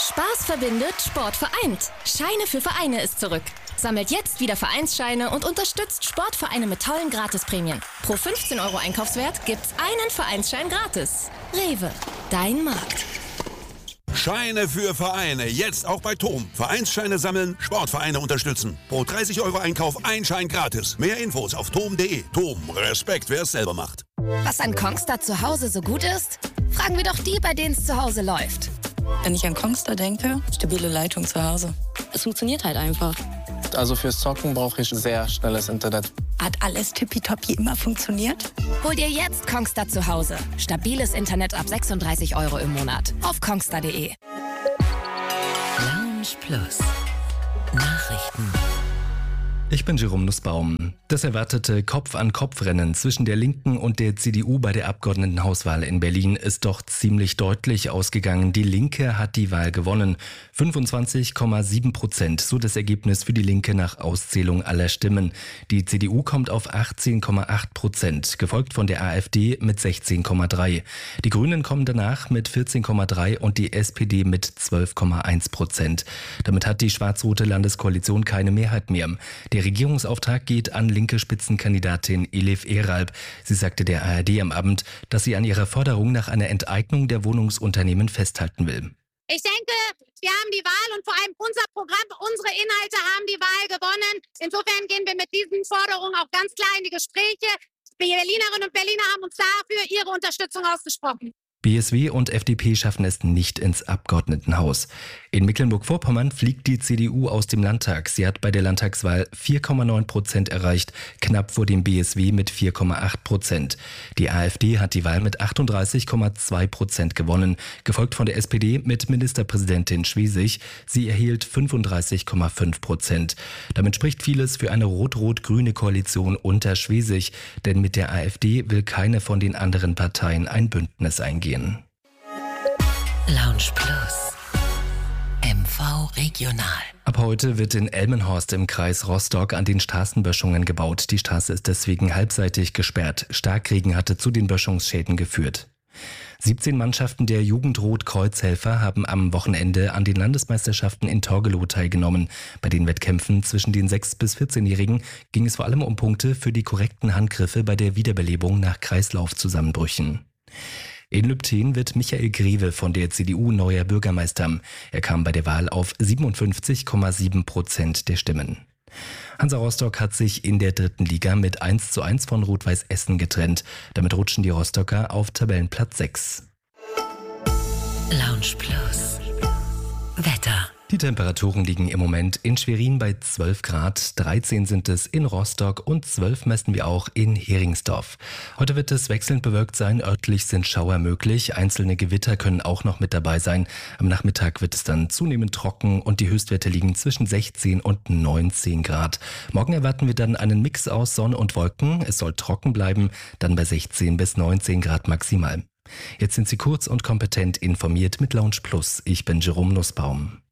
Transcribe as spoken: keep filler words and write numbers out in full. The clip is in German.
Spaß verbindet, Sport vereint. Scheine für Vereine ist zurück. Sammelt jetzt wieder Vereinsscheine und unterstützt Sportvereine mit tollen Gratisprämien. Pro fünfzehn Euro Einkaufswert gibt's einen Vereinsschein gratis. Rewe, dein Markt. Scheine für Vereine, jetzt auch bei T O M. Vereinsscheine sammeln, Sportvereine unterstützen. Pro dreißig Euro Einkauf ein Schein gratis. Mehr Infos auf tom punkt de. T O M, Respekt, wer es selber macht. Was an Kongstar zu Hause so gut ist? Fragen wir doch die, bei denen es zu Hause läuft. Wenn ich an Kongstar denke, stabile Leitung zu Hause. Es funktioniert halt einfach. Also fürs Zocken brauche ich sehr schnelles Internet. Hat alles tippitoppi immer funktioniert? Hol dir jetzt Kongstar zu Hause. Stabiles Internet ab sechsunddreißig Euro im Monat. Auf kongstar punkt de. Lounge Plus. Nachrichten. Ich bin Jerome Nussbaum. Das erwartete Kopf-an-Kopf-Rennen zwischen der Linken und der C D U bei der Abgeordnetenhauswahl in Berlin ist doch ziemlich deutlich ausgegangen. Die Linke hat die Wahl gewonnen. fünfundzwanzig Komma sieben Prozent, so das Ergebnis für die Linke nach Auszählung aller Stimmen. Die C D U kommt auf achtzehn Komma acht Prozent, gefolgt von der AfD mit sechzehn Komma drei. Die Grünen kommen danach mit vierzehn Komma drei und die S P D mit zwölf Komma eins Prozent. Damit hat die schwarz-rote Landeskoalition keine Mehrheit mehr. Der Regierungsauftrag geht an linke Spitzenkandidatin Elif Eralp. Sie sagte der A R D am Abend, dass sie an ihrer Forderung nach einer Enteignung der Wohnungsunternehmen festhalten will. Ich denke, wir haben die Wahl und vor allem unser Programm, unsere Inhalte haben die Wahl gewonnen. Insofern gehen wir mit diesen Forderungen auch ganz klar in die Gespräche. Die Berlinerinnen und Berliner haben uns dafür ihre Unterstützung ausgesprochen. B S W und F D P schaffen es nicht ins Abgeordnetenhaus. In Mecklenburg-Vorpommern fliegt die C D U aus dem Landtag. Sie hat bei der Landtagswahl vier Komma neun Prozent erreicht, knapp vor dem B S W mit vier Komma acht Prozent. Die AfD hat die Wahl mit achtunddreißig Komma zwei Prozent gewonnen, gefolgt von der S P D mit Ministerpräsidentin Schwesig. Sie erhielt fünfunddreißig Komma fünf Prozent. Damit spricht vieles für eine rot-rot-grüne Koalition unter Schwesig, denn mit der AfD will keine von den anderen Parteien ein Bündnis eingehen. Lounge Plus. M V Regional. Ab heute wird in Elmenhorst im Kreis Rostock an den Straßenböschungen gebaut. Die Straße ist deswegen halbseitig gesperrt. Starkregen hatte zu den Böschungsschäden geführt. siebzehn Mannschaften der Jugend-Rot-Kreuz-Helfer haben am Wochenende an den Landesmeisterschaften in Torgelow teilgenommen. Bei den Wettkämpfen zwischen den sechs- bis vierzehnjährigen ging es vor allem um Punkte für die korrekten Handgriffe bei der Wiederbelebung nach Kreislaufzusammenbrüchen. In Lübtheen wird Michael Greve von der C D U neuer Bürgermeister. Er kam bei der Wahl auf siebenundfünfzig Komma sieben Prozent der Stimmen. Hansa Rostock hat sich in der dritten Liga mit eins zu eins von Rot-Weiß Essen getrennt. Damit rutschen die Rostocker auf Tabellenplatz sechs. Lounge Plus. Wetter. Die Temperaturen liegen im Moment in Schwerin bei zwölf Grad, dreizehn sind es in Rostock und zwölf messen wir auch in Heringsdorf. Heute wird es wechselnd bewölkt sein, örtlich sind Schauer möglich, einzelne Gewitter können auch noch mit dabei sein. Am Nachmittag wird es dann zunehmend trocken und die Höchstwerte liegen zwischen sechzehn und neunzehn Grad. Morgen erwarten wir dann einen Mix aus Sonne und Wolken, es soll trocken bleiben, dann bei sechzehn bis neunzehn Grad maximal. Jetzt sind Sie kurz und kompetent informiert mit Lounge Plus. Ich bin Jerome Nussbaum.